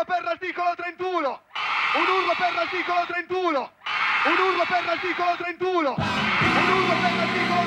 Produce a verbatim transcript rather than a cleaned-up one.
per l'articolo trentuno! Un urlo per l'articolo trentuno! Un urlo per l'articolo trentuno! Un urlo per l'articolo